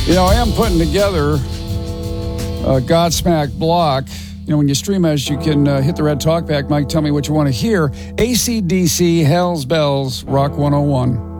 I am putting together a Godsmack block. When you stream us, you can hit the red talkback mic, tell me what you want to hear. AC/DC, Hell's Bells, Rock 101.